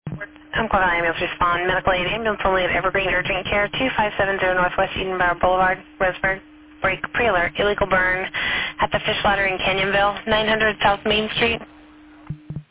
I'm glad I am able to respond. Medical aid ambulance only at Evergreen Urgent Care, 2570 Northwest Edenborough Boulevard, Roseburg. Break pre-alert, illegal burn at the Fish Ladder in Canyonville, 900 South Main Street.